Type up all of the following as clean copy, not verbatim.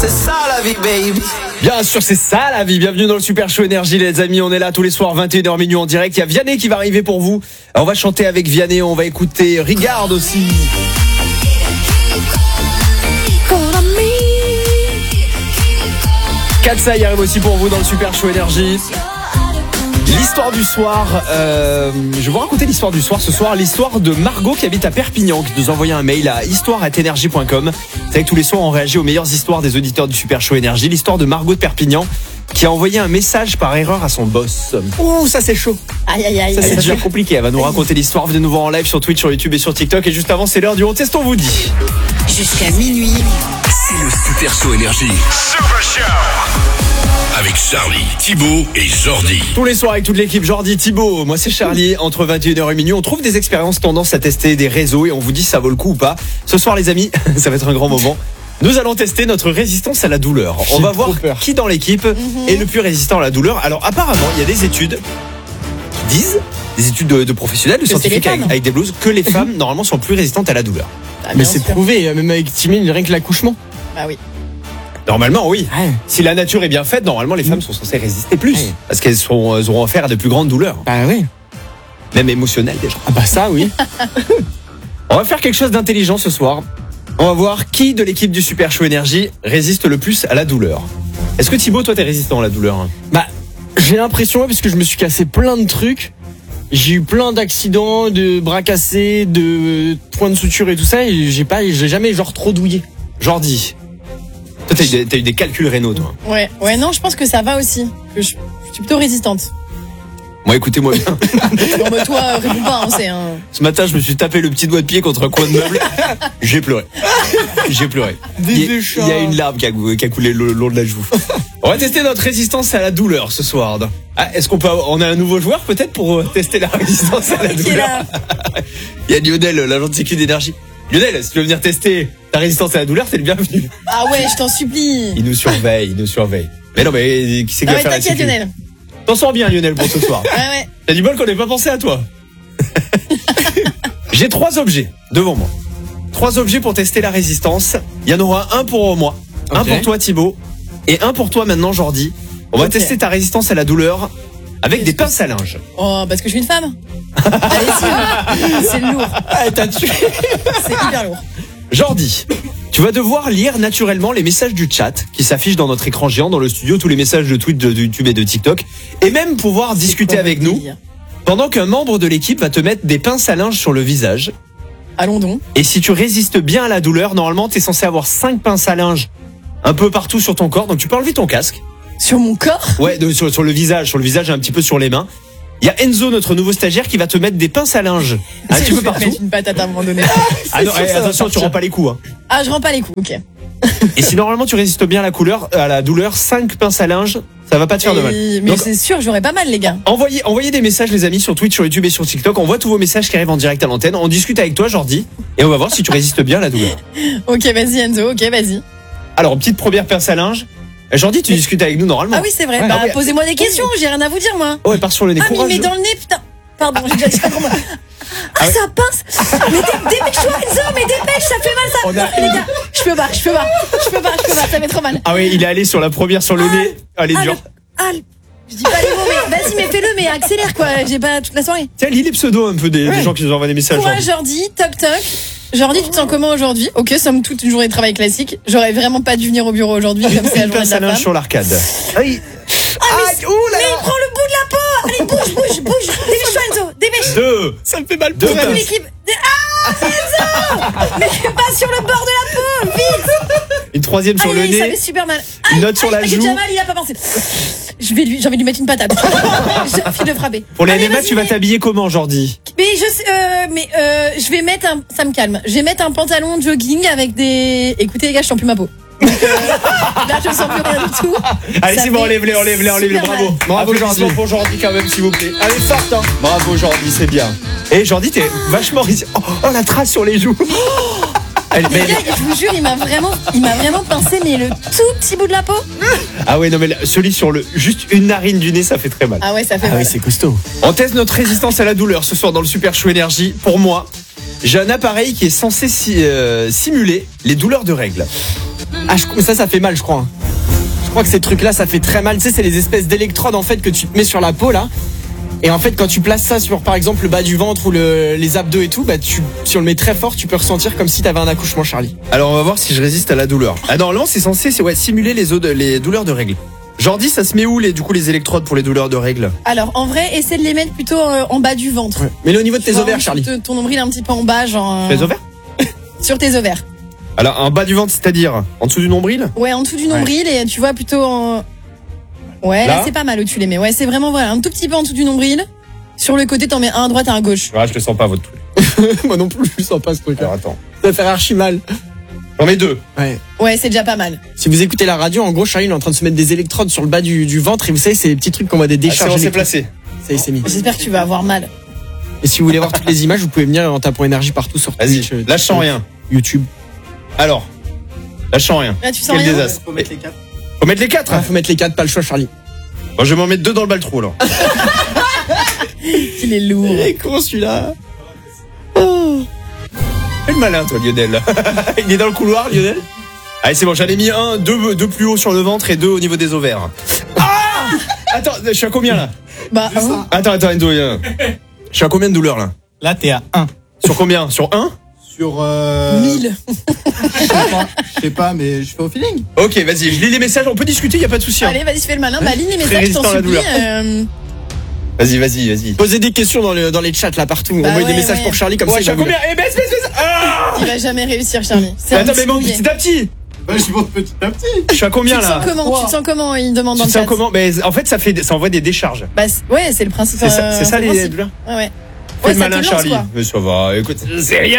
C'est ça la vie, baby. Bien sûr, c'est ça la vie. Bienvenue dans le Super Show Énergie, les amis. On est là tous les soirs, 21h minuit en direct. Il y a Vianney qui va arriver pour vous. On va chanter avec Vianney. On va écouter Regarde aussi. Katsai arrive aussi pour vous dans le Super Show Énergie. L'histoire du soir, je vais vous raconter l'histoire du soir ce soir, l'histoire de Margot qui habite à Perpignan, qui nous a envoyé un mail à histoire@energie.com. Vous savez que tous les soirs on réagit aux meilleures histoires des auditeurs du Super Show Énergie. L'histoire de Margot de Perpignan qui a envoyé un message par erreur à son boss. Ouh, ça c'est chaud. Aïe aïe aïe. Ça c'est déjà compliqué. Elle va nous raconter l'histoire. Venez nous voir en live sur Twitch, sur YouTube et sur TikTok. Et juste avant, c'est l'heure du On Teste, on vous dit. Jusqu'à minuit. C'est le Super Show Énergie. Super Show. Avec Charlie, Thibaut et Jordi. Tous les soirs avec toute l'équipe, Jordi, Thibaut, moi c'est Charlie. Entre 21h et minuit, on trouve des expériences tendance à tester des réseaux et on vous dit si ça vaut le coup ou pas. Ce soir les amis, ça va être un grand moment. Nous allons tester notre résistance à la douleur. On va voir qui dans l'équipe est le plus résistant à la douleur. Alors apparemment, il y a des études qui disent, des études de professionnels, de scientifiques avec des blouses, que les femmes normalement sont plus résistantes à la douleur. Mais c'est prouvé, même avec Timine, rien que l'accouchement. Bah oui. Normalement, oui. Ouais. Si la nature est bien faite, normalement, les femmes sont censées résister plus. Ouais. Parce qu'elles auront affaire à de plus grandes douleurs. Bah oui. Même émotionnelles, déjà. Ah bah ça, oui. On va faire quelque chose d'intelligent ce soir. On va voir qui de l'équipe du Super Show Énergie résiste le plus à la douleur. Est-ce que Thibaut, toi, t'es résistant à la douleur? Bah, j'ai l'impression, parce que je me suis cassé plein de trucs. J'ai eu plein d'accidents, de bras cassés, de points de suture et tout ça. Et j'ai jamais, genre, trop douillé. Jordi. Toi, t'as eu des calculs rénaux, toi. Ouais, non, je pense que ça va aussi. Je suis plutôt résistante. Moi, écoutez-moi bien. Non, mais toi, réponds pas, on sait. Hein. Ce matin, je me suis tapé le petit doigt de pied contre un coin de meuble. J'ai pleuré. J'ai pleuré. Il y a une larme qui a coulé le long de la joue. On va tester notre résistance à la douleur ce soir. Ah, on a un nouveau joueur peut-être pour tester la résistance à la douleur. Il y a Lionel, l'agent de sécu d'énergie. Lionel, si tu veux venir tester ta résistance à la douleur, c'est le bienvenu. Ah ouais, je t'en supplie. Il nous surveille. Mais non, mais qui c'est qui va faire la sécu? Lionel. T'en sors bien, Lionel, pour ce soir. Ouais. T'as du bol qu'on n'ait pas pensé à toi. J'ai 3 objets devant moi. 3 objets pour tester la résistance. Il y en aura un pour moi, un pour toi Thibaut, et un pour toi maintenant Jordi. On va tester ta résistance à la douleur avec des pinces à linge. Oh, parce que je suis une femme. Allez-y, c'est lourd. Ah, t'as tué. C'est hyper lourd. Jordi, tu vas devoir lire naturellement les messages du chat qui s'affichent dans notre écran géant dans le studio, tous les messages de tweets de YouTube et de TikTok, et même pouvoir discuter avec nous pendant qu'un membre de l'équipe va te mettre des pinces à linge sur le visage. Allons donc. Et si tu résistes bien à la douleur, normalement t'es censé avoir 5 pinces à linge un peu partout sur ton corps, donc tu peux enlever ton casque. Sur mon corps? Ouais, sur le visage et un petit peu sur les mains. Il y a Enzo, notre nouveau stagiaire, qui va te mettre des pinces à linge un petit peu partout. Une patate à un moment donné. Ah non, attention, tu rends pas les coups. Hein. Ah, je rends pas les coups, ok. Et si normalement tu résistes bien à la douleur, 5 pinces à linge, ça va pas te faire de mal. Mais donc, c'est sûr, j'aurais pas mal, les gars. Envoyez des messages, les amis, sur Twitch, sur YouTube et sur TikTok. On voit tous vos messages qui arrivent en direct à l'antenne. On discute avec toi, Jordi, et on va voir si tu résistes bien à la douleur. Ok, vas-y, Enzo, ok, vas-y. Alors, petite première pince à linge. Jordi, tu discutes avec nous normalement. Ah oui, c'est vrai. Ouais. Bah, posez-moi des questions, j'ai rien à vous dire, moi. Ouais, part sur le nez. Ah, mais il met dans le nez, putain. Pardon, j'ai déjà dit ça pour moi. Ah, ça pince. Mais dépêche-toi, Enzo, mais dépêche, ça fait mal, ça. Non, les gars, je peux pas, ça fait trop mal. Ah oui, il est allé sur la première sur le nez. Allez, dur. Je dis pas les mots, mais vas-y, mais fais-le, mais accélère, quoi. J'ai pas toute la soirée. Tiens, lis les pseudos un peu des gens qui nous envoient des messages. Moi, Jordi, toc. Jordi, tu te sens comment aujourd'hui? Ok, somme toute une journée de travail classique. J'aurais vraiment pas dû venir au bureau aujourd'hui, comme c'est la journée de la femme. sur l'arcade. Mais il prend le bout de la peau. Allez, bouge. Dépêche-toi, Enzo, dépêche. 2. Ça me fait mal pour toute l'équipe. Ah, Enzo. Mais pas sur le bord de la peau, vite. Une 3e sur le nez. Ça fait super mal. Une note sur la joue. J'ai déjà mal, il a pas pensé. J'ai envie de lui mettre une patate. J'ai envie de le frapper. Pour les NMA, tu vas t'habiller comment, Jordi? Mais je vais mettre ça me calme. Je vais mettre un pantalon jogging avec des. Écoutez les gars, je sens plus ma peau. Donc, là, je sens plus rien du tout. Allez, c'est bon, enlève-les, bravo. Bravo, Jordi, pour Jordi quand même, s'il vous plaît. Allez, forte, hein. Bravo, Jordi, c'est bien. Et Jordi, t'es vachement risé. Oh, la trace sur les joues. Les gars, je vous jure, il m'a vraiment pincé, mais le tout petit bout de la peau. Ah ouais, non mais celui sur juste une narine du nez, ça fait très mal. Ah ouais, ça fait mal. Oui, c'est costaud. On teste notre résistance à la douleur ce soir dans le Super Show Énergie. Pour moi, j'ai un appareil qui est censé simuler les douleurs de règles. Ah, ça fait mal, je crois. Je crois que ces trucs-là, ça fait très mal. Tu sais, c'est les espèces d'électrodes en fait que tu te mets sur la peau là. Et en fait, quand tu places ça sur, par exemple, le bas du ventre ou les abdos et tout, bah si on le met très fort, tu peux ressentir comme si t'avais un accouchement, Charlie. Alors on va voir si je résiste à la douleur. Ah normalement c'est censé simuler les douleurs de règles. Jordi, ça se met où les électrodes pour les douleurs de règles? Alors en vrai, essaie de les mettre plutôt en bas du ventre. Ouais. Mets-le au niveau de tes ovaires, Charlie. Ton nombril un petit peu en bas, genre. Les ovaires? Sur tes ovaires. Alors en bas du ventre, c'est-à-dire en dessous du nombril? Ouais, en dessous du nombril et tu vois plutôt en. Ouais, là c'est pas mal où tu les mets. Ouais, c'est vraiment vrai. Un tout petit peu en dessous du nombril. Sur le côté, t'en mets un à droite et un à gauche. Ouais, je le sens pas votre truc. Moi non plus, je sens pas ce truc. Alors attends. Ça va faire archi mal. J'en mets 2. Ouais. Ouais, c'est déjà pas mal. Si vous écoutez la radio, en gros, Charlie il est en train de se mettre des électrodes sur le bas du ventre et vous savez, c'est des petits trucs qu'on voit des décharges. C'est électriques. placé. Ça y est, c'est mis. J'espère que tu vas avoir mal. Et si vous voulez voir toutes les images, vous pouvez venir en tapant énergie partout sur Vas-y, Twitch, là je sens rien. YouTube. Alors, là je sens rien. Là, tu sens Quel rien. désastre. Faut mettre les 4. Faut mettre les 4. Ah, faut mettre les 4, pas le choix, Charlie. Bon, je vais m'en mettre 2 dans le bas le trou alors. Il est lourd. Il est con celui-là. Fais le malin toi Lionel. Il est dans le couloir Lionel. Allez c'est bon, j'en ai mis 2 plus haut sur le ventre et 2 au niveau des ovaires. Ah attends, je suis à combien là? Bah, Attends Enzo. Je suis à combien de douleurs là? Là, t'es à 1. Sur combien? Sur 1? Sur 1000. je sais pas, mais je fais au feeling. Ok, vas-y, je lis les messages, on peut discuter, y a pas de souci. Hein. Allez, vas-y, fais le malin. Bah, ligne les Très messages, je t'en résistant à la supplie. douleur. Vas-y. Posez des questions dans les chats là partout. Bah Envoyez des ouais, messages ouais. pour Charlie comme Ouais, ça. je suis à il va vous combien? Eh, baisse. Ah Il va jamais réussir, Charlie. C'est un attends, petit mais monte bouillet. petit à petit. Bah, je monte petit à petit. Je suis à Tu combien te là? sens comment? Tu te sens comment? Il demande dans Tu le te sens chat. comment? Mais en fait, ça envoie des décharges. Bah, ouais, c'est le principe. C'est ça le les principe. douleurs? Ouais. Fais Ouais, le ça malin, te lance, Charlie. quoi. Mais ça va, écoute, c'est rien.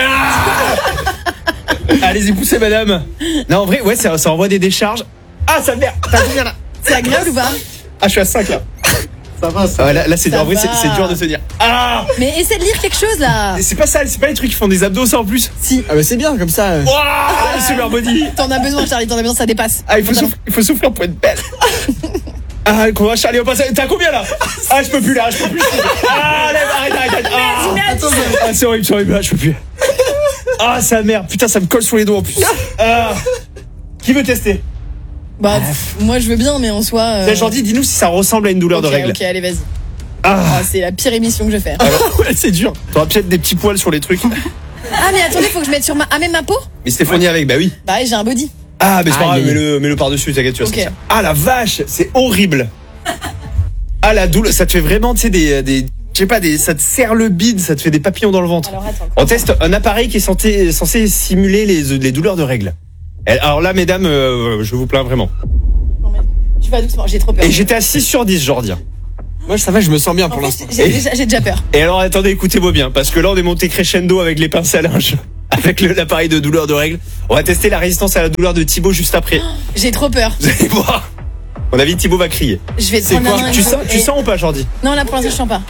Allez-y, poussez, madame. Non, en vrai, ouais, ça envoie des décharges. Ah, ça merde. T'as combien là? C'est agréable ou pas? Ah, je suis à 5 là. Ça va, ça Ah, là, c'est Ça en vrai, va. c'est dur de se dire. Ah! Mais essaie de lire quelque chose là. Et c'est pas ça, c'est pas les trucs qui font des abdos, ça en plus. Si. Ah bah c'est bien comme ça. Waouh, super body. T'en as besoin, Charlie, t'en as besoin, ça dépasse. Ah, il faut souffler pour être belle. Ah, comment Charlie, on passe. T'as combien là? Ah, je peux plus là, je peux plus. Ah, arrête. Ah, c'est horrible, là, je peux plus. Ah, sa mère, putain, ça me colle sur les doigts en plus. Ah. Qui veut tester? Bah, moi je veux bien, mais en soi. Jordi, dis-nous si ça ressemble à une douleur de règle. Ok, allez, vas-y. Ah, Ah, c'est la pire émission que je fais. Ouais, c'est dur. t'auras peut-être des petits poils sur les trucs. Ah, mais attendez, faut que je mette sur ma. Ah, même ma peau? Mais Stéphanie avec, bah oui. Bah, ouais, j'ai un body. Ah, mais c'est pas Aïe, grave, aïe. mets-le par-dessus, t'inquiète, tu vas Ok. sentir. Ah, la vache, c'est horrible. Ah, la douleur, ça te fait vraiment, tu sais, des je sais pas, ça te serre le bide, ça te fait des papillons dans le ventre. Alors, attends. On teste un appareil qui est censé simuler les douleurs de règles. Alors là, mesdames, je vous plains vraiment. Tu vas doucement, j'ai trop peur. Et j'étais à 6 sur 10, Jordi. Moi ça va, je me sens bien En pour fait, l'instant. j'ai déjà peur. Et alors, attendez, écoutez-moi bien, parce que là, on est monté crescendo avec les pinces à linge, avec l'appareil de douleur de règles. On va tester la résistance à la douleur de Thibaut juste après. J'ai trop peur. Vous allez voir. À mon avis, Thibaut va crier. Je vais te C'est prendre quoi? la main. Tu sens ou pas, Jordi? Non, là pour l'instant, je sens pas.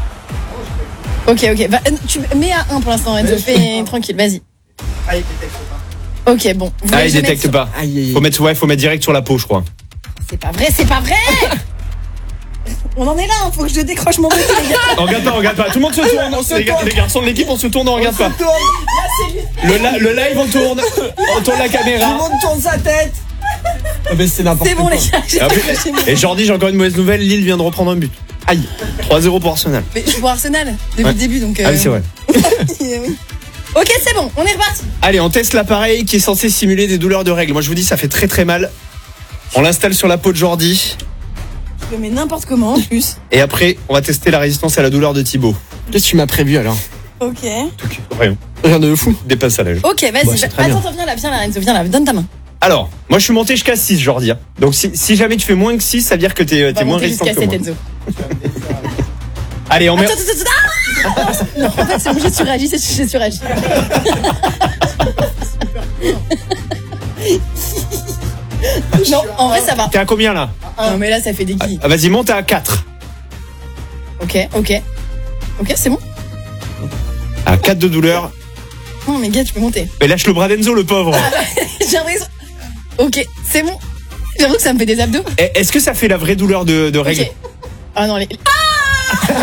Ok. Va, tu mets à 1 pour l'instant, Enzo. Fais tranquille, vas-y. Ah, il détecte pas. Ok, bon. Vous Ah, voulez il que je détecte mette pas. Aïe, aïe, aïe. Faut mettre direct sur la peau, je crois. C'est pas vrai. On en est là, faut que je décroche mon petit, les gars. On regarde pas. Tout le monde se tourne. Les garçons de l'équipe, on se tourne, on regarde pas. Le live, on tourne la caméra. monde tourne sa tête. Ah bah c'est n'importe C'est bon, quoi. les gars. J'ai Et après- décroché mon- Et Jordi, j'ai encore une mauvaise nouvelle. Lille vient de reprendre un but. Aïe. 3-0 pour Arsenal. Mais je suis pour Arsenal depuis Ouais. le début, donc. Ah oui, c'est vrai. Oui. Ok, c'est bon, on est reparti. Allez, on teste l'appareil qui est censé simuler des douleurs de règles. Moi, je vous dis, ça fait très très mal. On l'installe sur la peau de Jordi. Je le mets n'importe comment en plus. Et après, on va tester la résistance à la douleur de Thibaut. Qu'est-ce que tu m'as prévu alors? Ok. Rien. Rien de fou. Dépasse à l'âge. Ok, vas-y. Bah, c'est très bien. Attends, viens là, Enzo, viens là, donne ta main. Alors, moi, je suis monté jusqu'à 6, Jordi. Hein. Donc, si jamais tu fais moins que 6, ça veut dire que t'es On va moins monter résistant jusqu'à que 7, moi. Enzo. Allez, on met. Attends. Ah non, en fait, c'est bon, j'ai suragi. Non, en vrai, ça va. T'es à combien là? Non, mais là, ça fait des guillis. Ah, vas-y, monte à 4. Ok, c'est bon. À 4 de douleur. Non, mais gars, tu peux monter. Mais lâche le bras d'Enzo, le pauvre. J'ai l'impression. Ok, c'est bon. J'avoue que ça me fait des abdos. Est-ce que ça fait la vraie douleur de règles? Ok. Ah non, les. Ah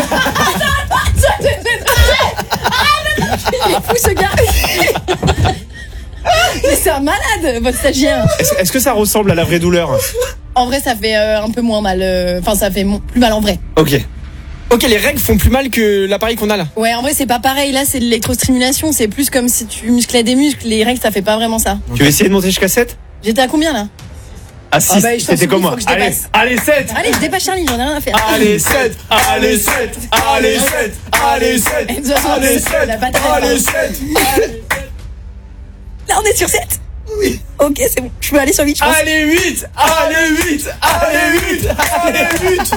Il est fou ce gars. Mais c'est un malade, votre stagiaire. Est-ce que ça ressemble à la vraie douleur? En vrai, ça fait un peu moins mal. Enfin, ça fait plus mal en vrai. Ok. Ok, les règles font plus mal que l'appareil qu'on a là. Ouais, en vrai, c'est pas pareil. Là, c'est de l'électrostimulation. C'est plus comme si tu musclais des muscles. Les règles, ça fait pas vraiment ça. Tu veux essayer de monter jusqu'à 7? J'étais à combien là? Ah 6, Ah bah, je t'en c'était comme supplie, moi. faut que je Allez, dépasse. allez 7. Allez, je dépasse Charlie, j'en ai rien à faire. Allez 7, allez 7, allez 7, allez 7, Et de toute façon, allez 7, la bataille, allez pardon. 7, Là, on est sur 7. Oui. Ok, c'est bon. Je peux aller sur 8, je pense. allez 8, allez 8, allez 8, allez 8.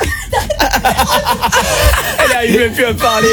Elle arrive même plus à parler.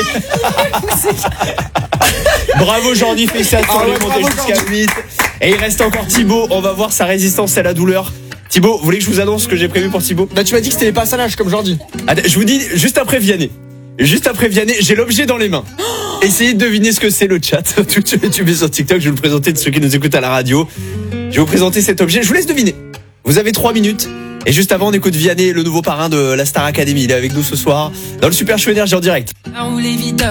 Bravo Jordi, félicitations, Ah ouais, il est monté bravo, jusqu'à Jordi. 8. Et il reste encore Thibaut, on va voir sa résistance à la douleur. Thibaut, vous voulez que je vous annonce ce que j'ai prévu pour Thibaut? Bah tu m'as dit que c'était les passanages comme Jordi. Je vous dis, juste après Vianney, j'ai l'objet dans les mains. Essayez de deviner ce que c'est le chat. Tu mets sur TikTok, je vais le présenter de ceux qui nous écoutent à la radio. Je vais vous présenter cet objet, je vous laisse deviner. Vous avez 3 minutes. Et juste avant, on écoute Vianney, le nouveau parrain de la Star Academy. Il est avec nous ce soir dans le Super Show Énergie en direct.